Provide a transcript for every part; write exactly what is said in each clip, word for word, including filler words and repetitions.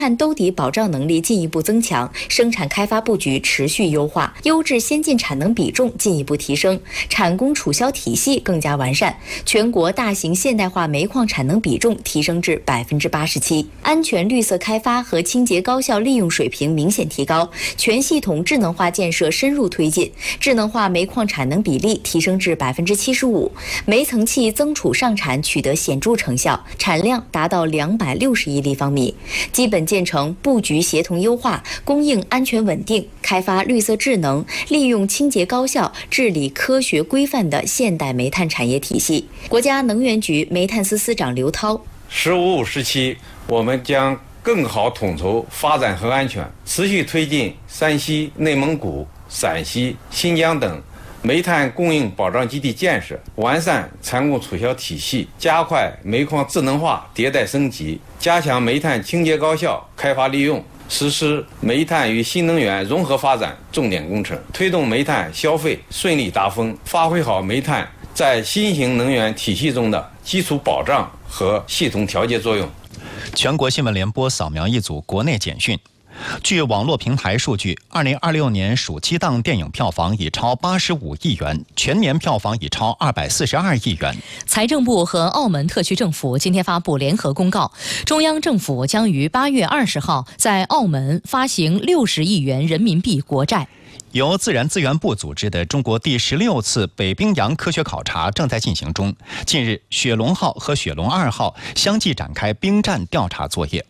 碳兜底保障能力进一步增强，生产开发布局持续优化，优质先进产能比重进一步提升，产供储销体系更加完善，全国大型现代化煤矿产能比重提升至百分之八十七，安全绿色开发和清洁高效利用水平明显提高，全系统智能化建设深入推进，智能化煤矿产能比例提升至百分之七十五，煤层气增储上产取得显著成效，产量达到两百六十亿立方米，基本建成布局协同优化、供应安全稳定、开发绿色智能、利用清洁高效、治理科学规范的现代煤炭产业体系。国家能源局煤炭司司长刘涛： 十五五时期，我们将更好统筹发展和安全，持续推进山西、内蒙古、陕西、新疆等煤炭供应保障基地建设，完善产供储销体系，加快煤矿智能化迭代升级，加强煤炭清洁高效开发利用，实施煤炭与新能源融合发展重点工程，推动煤炭消费顺利达峰，发挥好煤炭在新型能源体系中的基础保障和系统调节作用。 全国新闻联播扫描一组国内简讯。据网络平台数据，二零二六年暑期档电影票房已超八十五亿元，全年票房已超二百四十二亿元。 财政部和澳门特区政府今天发布联合公告，中央政府将于八月二十号在澳门发行六十亿元人民币国债。 由自然资源部组织的中国第十六次北冰洋科学考察正在进行中。近日，雪龙号和雪龙二号相继展开冰战调查作业。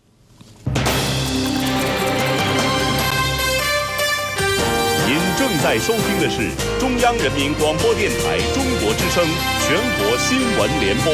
您正在收听的是中央人民广播电台中国之声全国新闻联播。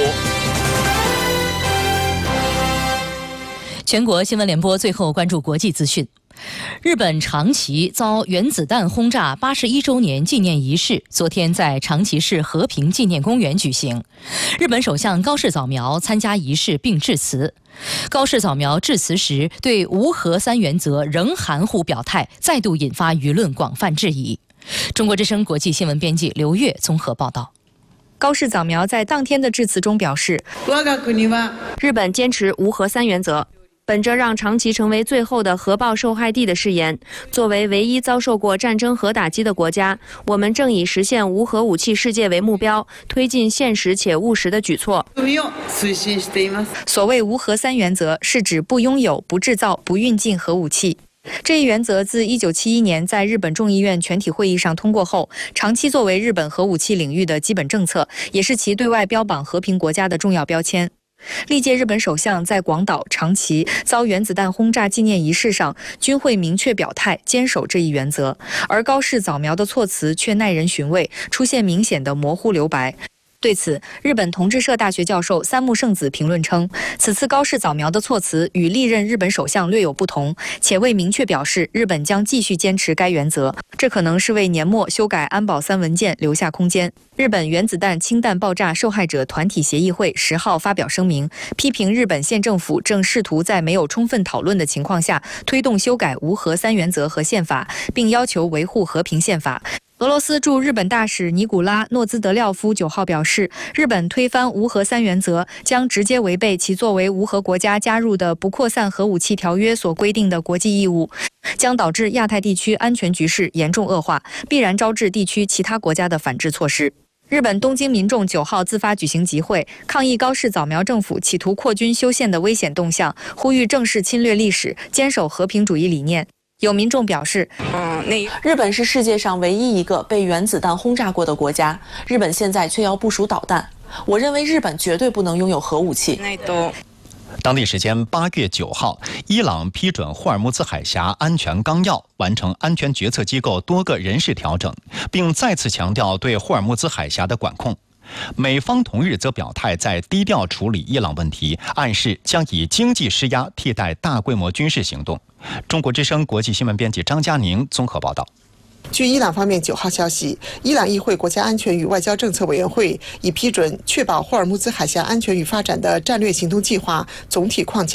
全国新闻联播最后关注国际资讯。日本长崎遭原子弹轰炸八十一周年纪念仪式昨天在长崎市和平纪念公园举行。日本首相高市早苗参加仪式并致辞。高市早苗致辞时对无核三原则仍含糊表态，再度引发舆论广泛质疑。中国之声国际新闻编辑刘月综合报道。 高市早苗在当天的致辞中表示，日本坚持无核三原则，本着让长崎成为最后的核爆受害地的誓言，作为唯一遭受过战争核打击的国家，我们正以实现无核武器世界为目标，推进现实且务实的举措。所谓无核三原则，是指不拥有、不制造、不运进核武器。这一原则自一九七一年在日本众议院全体会议上通过后，长期作为日本核武器领域的基本政策，也是其对外标榜和平国家的重要标签。历届日本首相在广岛、长崎遭原子弹轰炸纪念仪式上均会明确表态，坚守这一原则，而高市早苗的措辞却耐人寻味，出现明显的模糊留白。对此，日本同志社大学教授三木圣子评论称，此次高市早苗的措辞与历任日本首相略有不同，且未明确表示日本将继续坚持该原则，这可能是为年末修改安保三文件留下空间。日本原子弹氢弹爆炸受害者团体协议会十号发表声明，批评日本县政府正试图在没有充分讨论的情况下推动修改无核三原则和宪法，并要求维护和平宪法。俄罗斯驻日本大使尼古拉·诺兹德廖夫九号表示，日本推翻无核三原则将直接违背其作为无核国家加入的不扩散核武器条约所规定的国际义务，将导致亚太地区安全局势严重恶化，必然招致地区其他国家的反制措施。日本东京民众九号自发举行集会，抗议高市早苗政府企图扩军修宪的危险动向，呼吁正视侵略历史，坚守和平主义理念。有民众表示， 嗯，那日本是世界上唯一一个被原子弹轰炸过的国家，日本现在却要部署导弹。我认为日本绝对不能拥有核武器。 当地时间八月九号，伊朗批准霍尔木兹海峡安全纲要，完成安全决策机构多个人事调整，并再次强调对霍尔木兹海峡的管控。美方同日则表态在低调处理伊朗问题，暗示将以经济施压替代大规模军事行动。中国之声国际新闻编辑张佳宁综合报道。 据伊朗方面九号消息，伊朗议会国家安全与外交政策委员会已批准确保霍尔木兹海峡安全与发展的战略行动计划总体框架。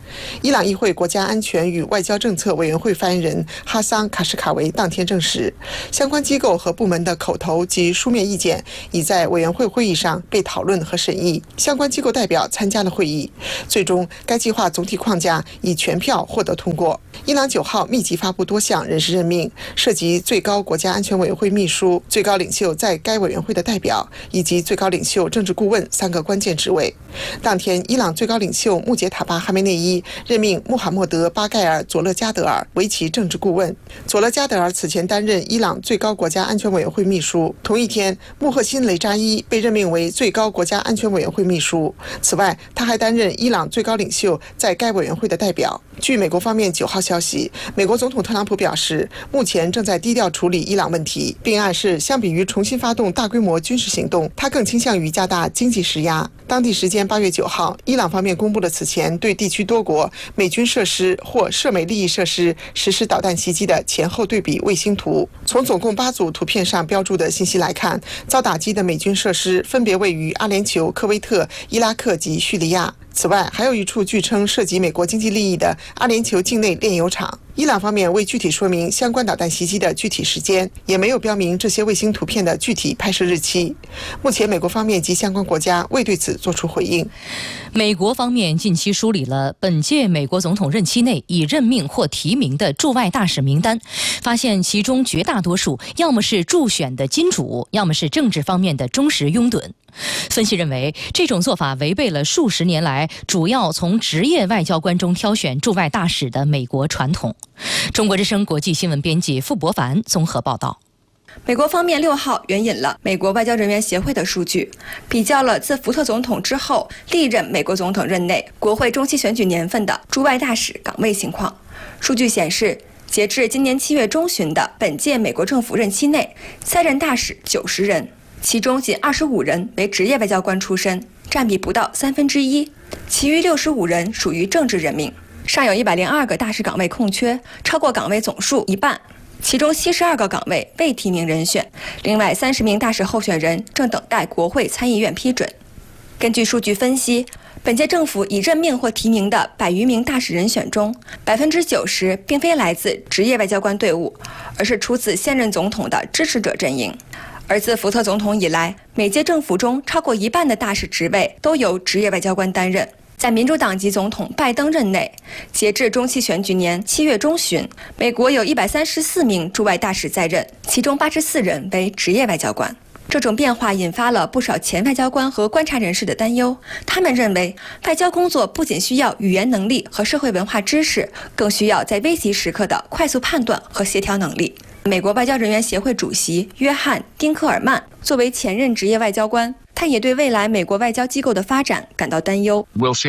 伊朗议会国家安全与外交政策委员会发言人哈桑卡什卡维当天证实，相关机构和部门的口头及书面意见已在委员会会议上被讨论和审议，相关机构代表参加了会议，最终该计划总体框架以全票获得通过。伊朗九号密集发布多项人事任命，涉及最高国家安全委员会秘书、最高领袖在该委员会的代表以及最高领袖政治顾问三个关键职位。当天，伊朗最高领袖穆杰塔巴哈梅内伊任命穆罕默德·巴盖尔·佐勒加德尔为其政治顾问。佐勒加德尔此前担任伊朗最高国家安全委员会秘书。同一天，穆赫辛·雷扎伊被任命为最高国家安全委员会秘书。此外，他还担任伊朗最高领袖在该委员会的代表。据美国方面九号消息，美国总统特朗普表示，目前正在低调处理伊朗问题，并暗示相比于重新发动大规模军事行动，他更倾向于加大经济施压。当地时间八月九号，伊朗方面公布了此前对地区多国美军设施或涉美利益设施实施导弹袭击的前后对比卫星图。从总共八组图片上标注的信息来看，遭打击的美军设施分别位于阿联酋、科威特、伊拉克及叙利亚。此外，还有一处据称涉及美国经济利益的阿联酋境内炼油厂。伊朗方面未具体说明相关导弹袭击的具体时间，也没有标明这些卫星图片的具体拍摄日期。目前，美国方面及相关国家未对此作出回应。 美国方面近期梳理了本届美国总统任期内已任命或提名的驻外大使名单，发现其中绝大多数要么是助选的金主，要么是政治方面的忠实拥趸。分析认为，这种做法违背了数十年来主要从职业外交官中挑选驻外大使的美国传统。中国之声国际新闻编辑傅博凡综合报道。 美国方面六号援引了美国外交人员协会的数据，比较了自福特总统之后历任美国总统任内国会中期选举年份的驻外大使岗位情况。数据显示，截至今年七月中旬的本届美国政府任期内，在任大使九十人，其中仅二十五人为职业外交官出身，占比不到三分之一，其余六十五人属于政治任命。尚有一百零二个大使岗位空缺，超过岗位总数一半，其中七十二个岗位未提名人选，另外三十名大使候选人正等待国会参议院批准。根据数据分析，本届政府已任命或提名的百余名大使人选中，百分之九十并非来自职业外交官队伍，而是出自现任总统的支持者阵营。而自福特总统以来，每届政府中超过一半的大使职位都由职业外交官担任。在民主党籍总统拜登任内，截至中期选举年七月中旬，美国有一百三十四名驻外大使在任，其中八十四人为职业外交官。这种变化引发了不少前外交官和观察人士的担忧，他们认为外交工作不仅需要语言能力和社会文化知识，更需要在危急时刻的快速判断和协调能力。美国外交人员协会主席约翰·丁克尔曼作为前任职业外交官，他也对未来美国外交机构的发展感到担忧。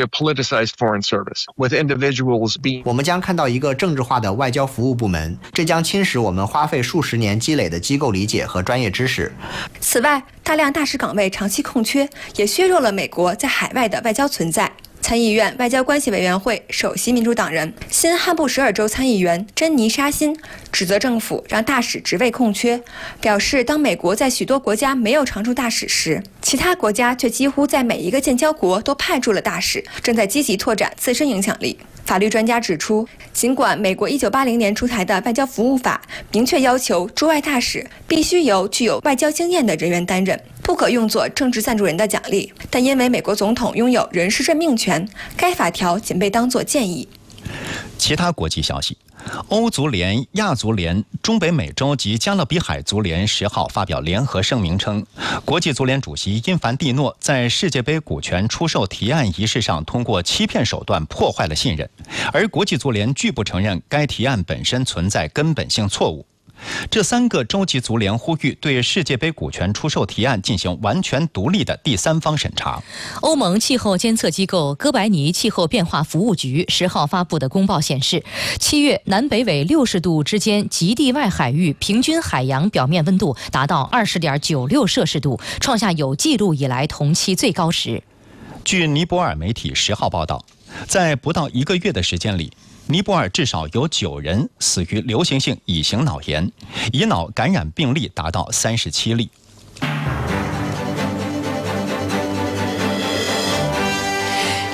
我们将看到一个政治化的外交服务部门，这将侵蚀我们花费数十年积累的机构理解和专业知识。 此外，大量大使岗位长期空缺，也削弱了美国在海外的外交存在。参议院外交关系委员会首席民主党人、新罕布什尔州参议员珍妮沙辛指责政府让大使职位空缺，表示当美国在许多国家没有常驻大使时，其他国家却几乎在每一个建交国都派驻了大使，正在积极拓展自身影响力。法律专家指出，尽管美国一九八零年出台的外交服务法明确要求驻外大使必须由具有外交经验的人员担任，不可用作政治赞助人的奖励，但因为美国总统拥有人事任命权，该法条仅被当作建议。 其他国际消息，欧足联、亚足联、中北美洲及加勒比海足联十号发表联合声明称，国际足联主席因凡蒂诺在世界杯股权出售提案仪式上通过欺骗手段破坏了信任，而国际足联拒不承认该提案本身存在根本性错误。这三个洲际足联呼吁对世界杯股权出售提案进行完全独立的第三方审查。 欧盟气候监测机构哥白尼气候变化服务局十号发布的公报显示，七月南北纬六十度之间极地外海域平均海洋表面温度达到二十点九六摄氏度，创下有记录以来同期最高值。 据尼泊尔媒体十号报道，在不到一个月的时间里，尼泊尔至少有九人死于流行性乙型脑炎，乙脑感染病例达到三十七例。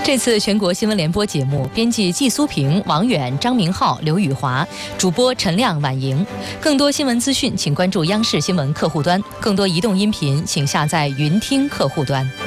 这次全国新闻联播节目，编辑季苏平、王远、张明浩、刘宇华，主播陈亮、婉莹。更多新闻资讯，请关注央视新闻客户端；更多移动音频，请下载云听客户端。